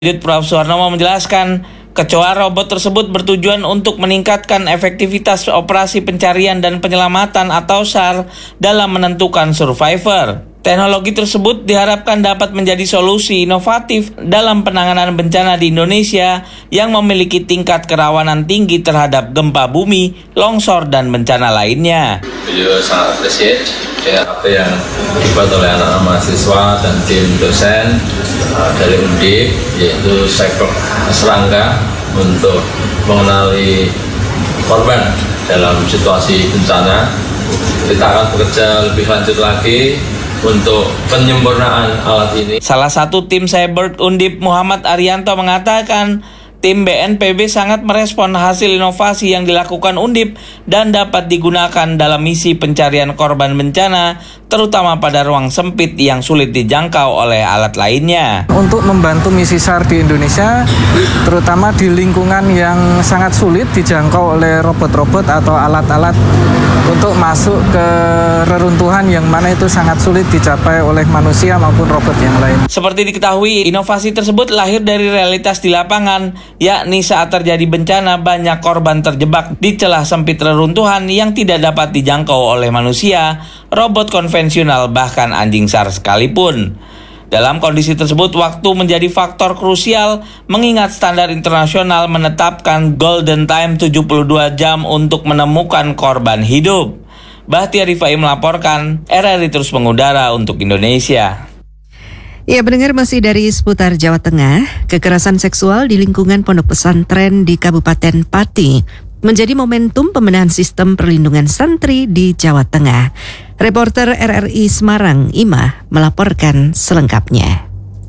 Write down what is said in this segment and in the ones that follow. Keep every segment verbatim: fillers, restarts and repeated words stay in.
Didit Prof Suharnomo menjelaskan, kecoa robot tersebut bertujuan untuk meningkatkan efektivitas operasi pencarian dan penyelamatan atau S A R dalam menentukan survivor. Teknologi tersebut diharapkan dapat menjadi solusi inovatif dalam penanganan bencana di Indonesia yang memiliki tingkat kerawanan tinggi terhadap gempa bumi, longsor, dan bencana lainnya. Beliau sangat apresiasi dengan apa yang dibuat oleh anak-anak mahasiswa dan tim dosen uh, dari Undip, yaitu Sektor Serangga, untuk mengenali korban dalam situasi bencana. Kita akan bekerja lebih lanjut lagi untuk penyempurnaan alat ini. Salah satu tim Cyber Undip, Muhammad Arianto, mengatakan tim B N P B sangat merespon hasil inovasi yang dilakukan Undip dan dapat digunakan dalam misi pencarian korban bencana, terutama pada ruang sempit yang sulit dijangkau oleh alat lainnya. Untuk membantu misi S A R di Indonesia, terutama di lingkungan yang sangat sulit dijangkau oleh robot-robot atau alat-alat untuk masuk ke reruntuhan yang mana itu sangat sulit dicapai oleh manusia maupun robot yang lain. Seperti diketahui, inovasi tersebut lahir dari realitas di lapangan, yakni saat terjadi bencana banyak korban terjebak di celah sempit reruntuhan yang tidak dapat dijangkau oleh manusia, robot konvensional, bahkan anjing S A R sekalipun. Dalam kondisi tersebut, waktu menjadi faktor krusial mengingat standar internasional menetapkan golden time tujuh puluh dua jam untuk menemukan korban hidup. Bahtiar Rifai melaporkan, R R I terus mengudara untuk Indonesia. Ya, pendengar, masih dari seputar Jawa Tengah, kekerasan seksual di lingkungan pondok pesantren di Kabupaten Pati menjadi momentum pembenahan sistem perlindungan santri di Jawa Tengah. Reporter R R I Semarang, Ima, melaporkan selengkapnya.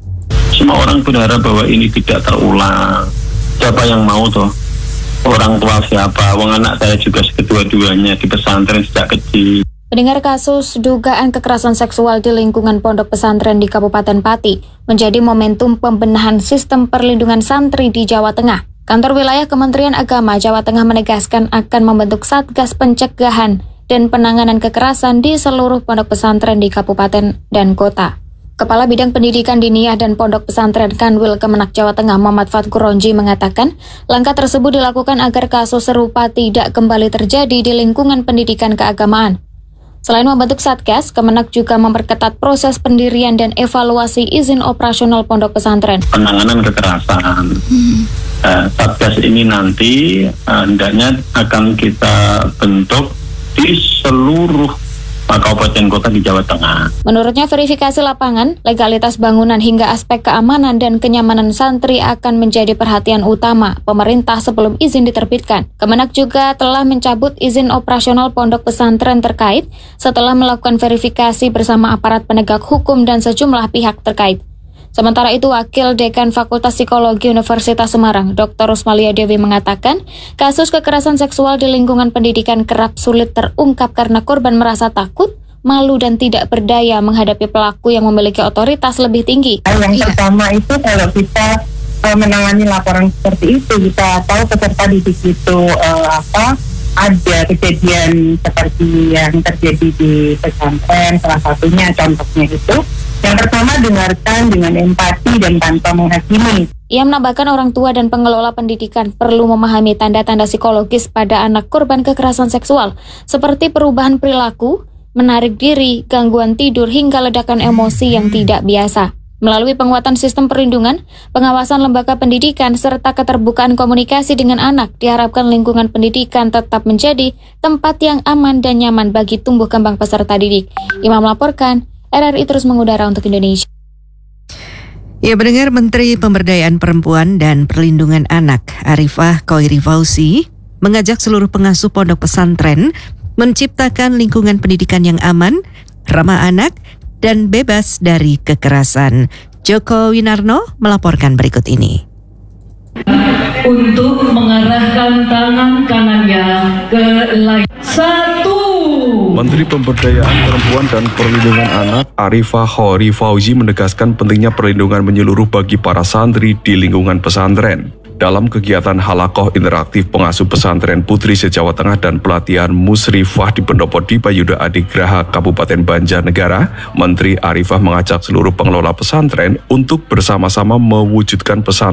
Semua orang berharap bahwa ini tidak terulang. Siapa yang mau toh? Orang tua siapa? Wong anak saya juga kedua-duanya di pesantren sejak kecil. Pendengar, kasus dugaan kekerasan seksual di lingkungan pondok pesantren di Kabupaten Pati menjadi momentum pembenahan sistem perlindungan santri di Jawa Tengah. Kantor Wilayah Kementerian Agama Jawa Tengah menegaskan akan membentuk Satgas Pencegahan dan Penanganan Kekerasan di seluruh pondok pesantren di kabupaten dan kota. Kepala Bidang Pendidikan Diniyah dan Pondok Pesantren Kanwil Kemenak Jawa Tengah Muhammad Fatkuronji mengatakan, langkah tersebut dilakukan agar kasus serupa tidak kembali terjadi di lingkungan pendidikan keagamaan. Selain membentuk Satgas, Kemenak juga memperketat proses pendirian dan evaluasi izin operasional pondok pesantren. Penanganan kekerasan. Hmm. Uh, Satgas ini nanti uh, hendaknya akan kita bentuk di seluruh uh, kabupaten kota di Jawa Tengah. Menurutnya, verifikasi lapangan, legalitas bangunan hingga aspek keamanan dan kenyamanan santri akan menjadi perhatian utama pemerintah sebelum izin diterbitkan. Kemenak juga telah mencabut izin operasional pondok pesantren terkait setelah melakukan verifikasi bersama aparat penegak hukum dan sejumlah pihak terkait. Sementara itu, Wakil Dekan Fakultas Psikologi Universitas Semarang, Doktor Rusmalia Dewi mengatakan, kasus kekerasan seksual di lingkungan pendidikan kerap sulit terungkap karena korban merasa takut, malu, dan tidak berdaya menghadapi pelaku yang memiliki otoritas lebih tinggi. Yang pertama itu kalau kita uh, menangani laporan seperti itu, kita tahu peserta didik itu uh, apa ada kejadian seperti yang terjadi di pesantren, salah satunya contohnya itu. Yang pertama, dengarkan dengan empati dan tanpa menghakimi. Ia menambahkan orang tua dan pengelola pendidikan perlu memahami tanda-tanda psikologis pada anak korban kekerasan seksual, seperti perubahan perilaku, menarik diri, gangguan tidur, hingga ledakan emosi yang tidak biasa. Melalui penguatan sistem perlindungan, pengawasan lembaga pendidikan, serta keterbukaan komunikasi dengan anak, diharapkan lingkungan pendidikan tetap menjadi tempat yang aman dan nyaman bagi tumbuh kembang peserta didik. Imam melaporkan, R R I terus mengudara untuk Indonesia. Ya, pendengar, Menteri Pemberdayaan Perempuan dan Perlindungan Anak Arifah Khoiri Fauzi mengajak seluruh pengasuh pondok pesantren menciptakan lingkungan pendidikan yang aman, ramah anak, dan bebas dari kekerasan. Joko Winarno melaporkan berikut ini. Untuk mengarahkan tangan kanannya ke langit. Satu. Menteri Pemberdayaan Perempuan dan Perlindungan Anak Arifah Khoiri Fauzi menegaskan pentingnya perlindungan menyeluruh bagi para santri di lingkungan pesantren. Dalam kegiatan halakoh interaktif pengasuh pesantren Putri se-Jawa Tengah dan pelatihan musrifah di Pendopo Dipa Yuda Adigraha Kabupaten Banjarnegara, Menteri Arifah mengajak seluruh pengelola pesantren untuk bersama-sama mewujudkan pesantren